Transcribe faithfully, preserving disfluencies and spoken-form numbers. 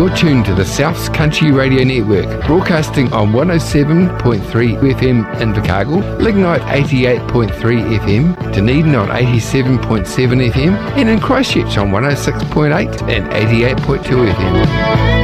You're tuned to the South's Country Radio Network, broadcasting on one oh seven point three F M in Invercargill, Lignite eighty-eight point three F M, Dunedin on eighty-seven point seven F M, and in Christchurch on one oh six point eight and eighty-eight point two F M.